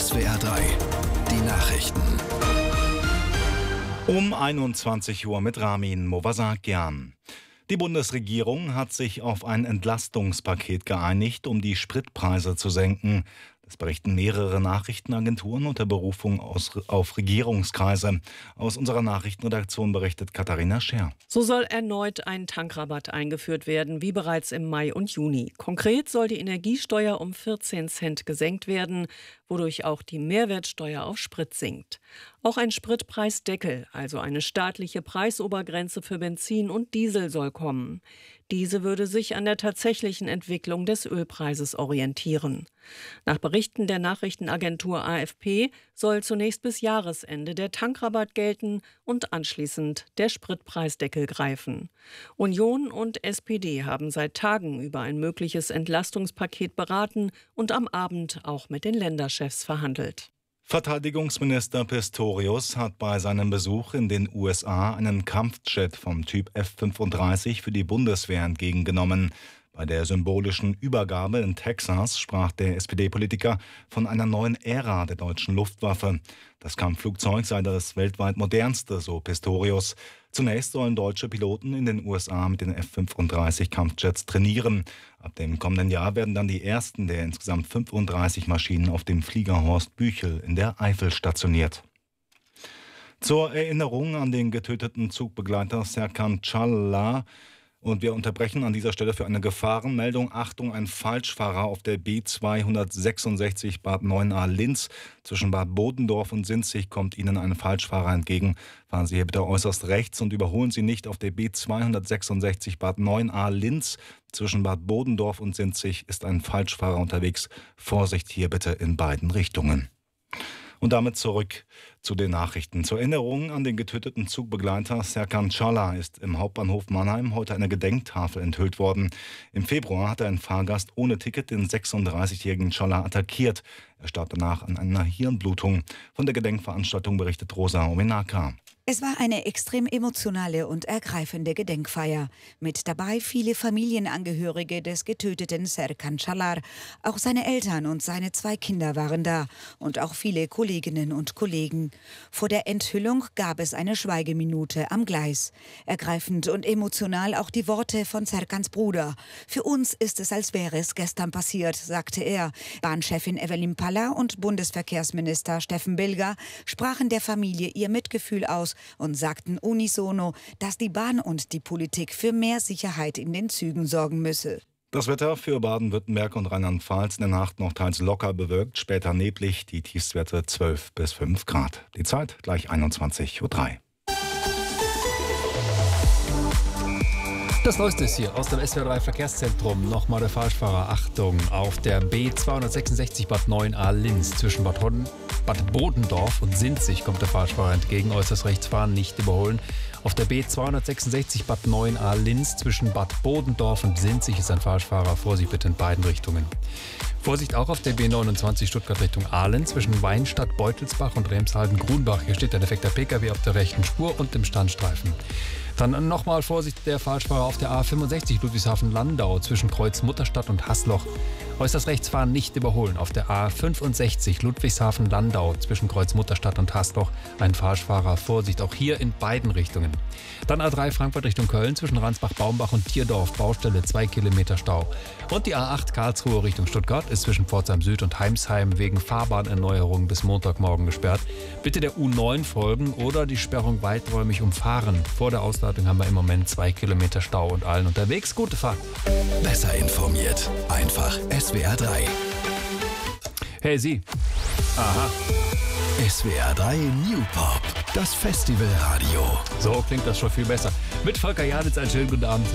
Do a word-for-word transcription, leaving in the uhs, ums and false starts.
S W R drei, die Nachrichten. Um einundzwanzig Uhr mit Ramin Movasakian. Die Bundesregierung hat sich auf ein Entlastungspaket geeinigt, um die Spritpreise zu senken. Das berichten mehrere Nachrichtenagenturen unter Berufung aus, auf Regierungskreise. Aus unserer Nachrichtenredaktion berichtet Katharina Scher. So soll erneut ein Tankrabatt eingeführt werden, wie bereits im Mai und Juni. Konkret soll die Energiesteuer um vierzehn Cent gesenkt werden, wodurch auch die Mehrwertsteuer auf Sprit sinkt. Auch ein Spritpreisdeckel, also eine staatliche Preisobergrenze für Benzin und Diesel, soll kommen. Diese würde sich an der tatsächlichen Entwicklung des Ölpreises orientieren. Nach Berichten der Nachrichtenagentur A F P soll zunächst bis Jahresende der Tankrabatt gelten und anschließend der Spritpreisdeckel greifen. Union und S P D haben seit Tagen über ein mögliches Entlastungspaket beraten und am Abend auch mit den Länderchefs verhandelt. Verteidigungsminister Pistorius hat bei seinem Besuch in den U S A einen Kampfjet vom Typ F fünfunddreißig für die Bundeswehr entgegengenommen. Bei der symbolischen Übergabe in Texas sprach der S P D-Politiker von einer neuen Ära der deutschen Luftwaffe. Das Kampfflugzeug sei das weltweit modernste, so Pistorius. Zunächst sollen deutsche Piloten in den U S A mit den F fünfunddreißig Kampfjets trainieren. Ab dem kommenden Jahr werden dann die ersten der insgesamt fünfunddreißig Maschinen auf dem Flieger Horst Büchel in der Eifel stationiert. Zur Erinnerung an den getöteten Zugbegleiter Serkan Çalhanoğlu. Und wir unterbrechen an dieser Stelle für eine Gefahrenmeldung. Achtung, ein Falschfahrer auf der B zweihundertsechsundsechzig Bad neun a Linz. Zwischen Bad Bodendorf und Sinzig kommt Ihnen ein Falschfahrer entgegen. Fahren Sie hier bitte äußerst rechts und überholen Sie nicht auf der B zweihundertsechsundsechzig Bad neun a Linz. Zwischen Bad Bodendorf und Sinzig ist ein Falschfahrer unterwegs. Vorsicht hier bitte in beiden Richtungen. Und damit zurück zu den Nachrichten. Zur Erinnerung an den getöteten Zugbegleiter Serkan Çalhanoğlu ist im Hauptbahnhof Mannheim heute eine Gedenktafel enthüllt worden. Im Februar hat ein Fahrgast ohne Ticket den sechsunddreißigjährigen Çalhanoğlu attackiert. Er starb danach an einer Hirnblutung. Von der Gedenkveranstaltung berichtet Rosa Omenaka. Es war eine extrem emotionale und ergreifende Gedenkfeier. Mit dabei viele Familienangehörige des getöteten Serkan Çalhanoğlu. Auch seine Eltern und seine zwei Kinder waren da. Und auch viele Kolleginnen und Kollegen. Vor der Enthüllung gab es eine Schweigeminute am Gleis. Ergreifend und emotional auch die Worte von Serkans Bruder. Für uns ist es, als wäre es gestern passiert, sagte er. Bahnchefin Evelyn Palla und Bundesverkehrsminister Steffen Bilger sprachen der Familie ihr Mitgefühl aus und sagten unisono, dass die Bahn und die Politik für mehr Sicherheit in den Zügen sorgen müsse. Das Wetter für Baden-Württemberg und Rheinland-Pfalz in der Nacht noch teils locker bewölkt, später neblig, die Tiefstwerte zwölf bis fünf Grad. Die Zeit gleich einundzwanzig Uhr drei. Das Neueste ist hier aus dem S W R drei Verkehrszentrum. Nochmal der Falschfahrer. Achtung, auf der B zweihundertsechsundsechzig Bad neun a Linz zwischen Bad, Hodden, Bad Bodendorf und Sinzig kommt der Falschfahrer entgegen. Äußerst rechts fahren, nicht überholen. Auf der B zweihundertsechsundsechzig Bad neun a Linz zwischen Bad Bodendorf und Sinzig ist ein Falschfahrer. Vorsicht bitte in beiden Richtungen. Vorsicht auch auf der B neunundzwanzig Stuttgart Richtung Aalen zwischen Weinstadt, Beutelsbach und Remshalden-Grunbach. Hier steht ein defekter Pkw auf der rechten Spur und im Standstreifen. Dann nochmal Vorsicht, der Falschfahrer auf der A fünfundsechzig Ludwigshafen-Landau zwischen Kreuz Mutterstadt und Haßloch. Äußerst rechts fahren, nicht überholen. Auf der A fünfundsechzig Ludwigshafen-Landau zwischen Kreuz Mutterstadt und Haßloch ein Falschfahrer. Vorsicht, auch hier in beiden Richtungen. Dann A drei Frankfurt Richtung Köln zwischen Ransbach-Baumbach und Tierdorf. Baustelle, zwei Kilometer Stau. Und die A acht Karlsruhe Richtung Stuttgart ist zwischen Pforzheim Süd und Heimsheim wegen Fahrbahnerneuerung bis Montagmorgen gesperrt. Bitte der U neun folgen oder die Sperrung weiträumig umfahren. Vor der Ausladung haben wir im Moment zwei Kilometer Stau und allen unterwegs. Gute Fahrt. Besser informiert. Einfach S W R drei. Hey Sie. Aha. S W R drei New Pop. Das Festivalradio. So klingt das schon viel besser. Mit Volker Janitz einen schönen guten Abend.